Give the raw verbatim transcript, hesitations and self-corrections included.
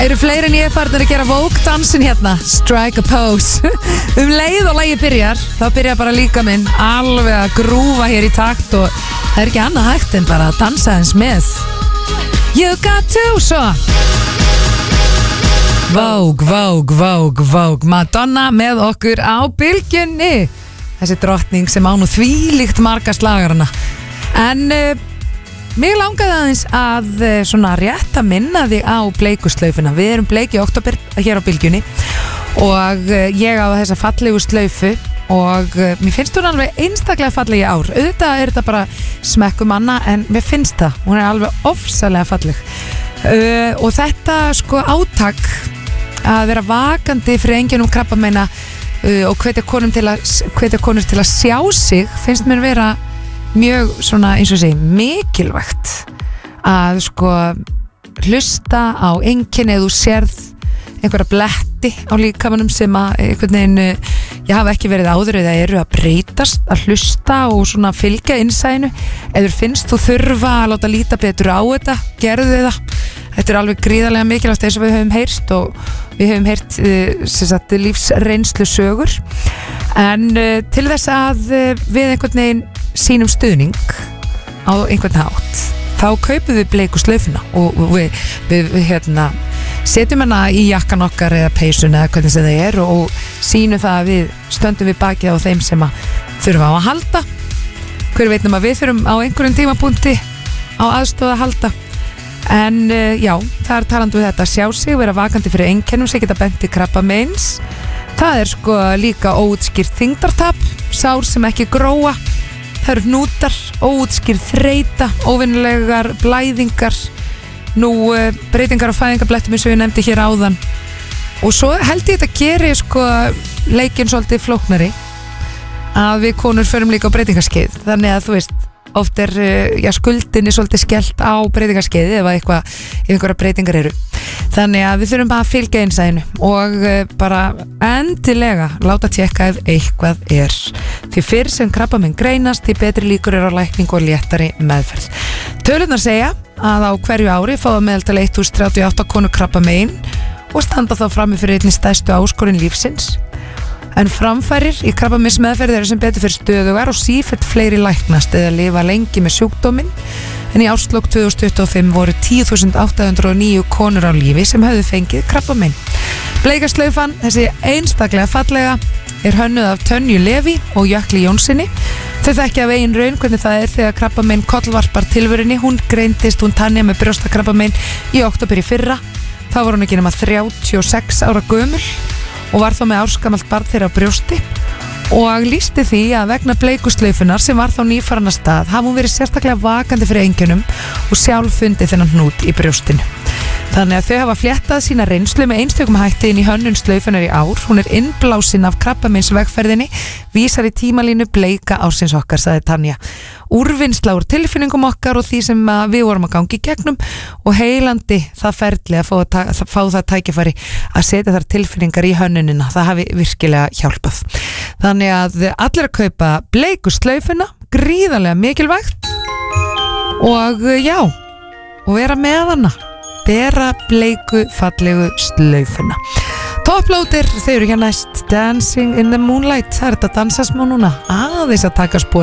Eru fleiri en ég farnir að gera Vogue-dansin hérna, strike a pose. Um leið og lagið byrjar, þá byrjar bara líka minn alveg að grúfa hér í takt og það er ekki annað hægt en bara að dansa eins með. You got to, svo. Vogue, Vogue, Vogue, Vogue, Madonna með okkur á bylgjunni. Þessi drottning sem á nú þvílíkt marga slagarana. En uh, mig langaði aðeins að uh, svona rétt að minna þig á bleikuslaufuna. Við erum bleik í október hér á bylgjunni og uh, ég á þessa fallegu slaufu og uh, mér finnst hún alveg einstaklega fallegi ár. Auðvitað er þetta bara smekkumanna en mér finnst það. Hún er alveg ofsalega falleg. Uh, og þetta sko átak að vera vakandi fyrir enginum krabbameina uh, og hvetja konum til að hvetja konur til að sjá sig finnst mér vera mjög svona eins og segi mikilvægt að sko hlusta á einkenni eða þú sérð einhverja bletti á líkamanum sem að einhvern veginn ég hafa ekki verið áður eða eru að breytast að hlusta og svona fylgja innsæðinu eða finnst þú þurfa að láta líta betur á þetta, gerðu það. Þetta er alveg gríðarlega mikilvægt eins og við höfum heyrst og við höfum heyrt sem sagt lífsreynslu sögur en uh, til þess að uh, við einhvern veginn sínum stuðning á einhvern hátt þá kaupum við bleiku slaufuna og, og við, við, við hérna, setjum hana í jakkan okkar eða peysun eða hvernig sem það er og, og sínum það að við stöndum við bakið á þeim sem að þurfa á að halda hver veitnum að við þurfum á einhverjum tímapunkti á aðstoð að halda en uh, já, það er talandi um þetta að sjá sig, vera vakandi fyrir einkennum sem geta bent til krabbameins það er sko líka óútskýrt þyngdartap, sár sem ekki gróa það eru hnútar, óútskýrð þreyta, óvinnulegar blæðingar, nú uh, breytingar á fæðingarblettum eins og ég nefndi hér áðan og svo held ég þetta geri sko leikinn svolítið flóknari að við konur förum líka á breytingarskeið þannig að þú veist oft er já, skuldinni svolítið skellt á breytingarskeiði ef eitthvað, ef einhverja breytingar eru þannig að við þurfum bara að fylgja innsæðinu og bara endilega láta tjekka ef eitthvað er því fyrr sem krabbamein greinast því betri líkur er á lækningu og léttari meðferð. Tölurnar segja að á hverju ári fáa meðaltal eitt þúsund þrjátíu og átta konur krabbamein og standa þá frammi fyrir einni stærstu áskorun lífsins en framfærir í krabbameins meðferð eru sem betur fyrir stöðugar og sífellt fleiri læknast eða lifa lengi með sjúkdóminn en í árslok tvö þúsund tuttugu og fimm voru tíu þúsund átta hundruð og níu konur á lífi sem höfðu fengið krabbamein. Bleikaslaufan, þessi einstaklega fallega er hönnuð af Tönju Leví og Jökli Jónssoni. Þau þekkja af eigin raun hvernig það er þegar krabbamein kollvarpar tilverunni. Hún greindist hún Tanja með brjóstakrabbamein í október í fyrra. Þá var hún ekki nema þrjátíu og sex ára gömul og var þá með ársgamalt barn þeirra á brjósti og lýsti því að vegna bleikuslaufunar sem var þá nýfaran að stað hafa hún verið sérstaklega vakandi fyrir einkennum og sjálf fundið þennan hnút í brjóstinu. Þannig að þau hafa fléttað sína reynslu með einstökum hætti inn í hönnun slaufunar í ár. Hún er innblásin af krabbameinsvegferðinni, vísar í tímalínu bleika ársins okkar, sagði Tanja. Úrvinnsla úr tilfinningum okkar og því sem við vorum að gangi í gegnum og heilandi það ferli að fá, að fá það tækifæri að setja þar tilfinningar í hönnunina. Það hafi virkilega hjálpað. Þannig að allir að kaupa bleiku slaufuna, gríðarlega mikilvægt og já, og vera með hana. Bera bleiku fallegu slaufuna. Topplótir, þau eru hér næst Dancing in the Moonlight. Það er þetta að dansa smá núna aðeins að taka spor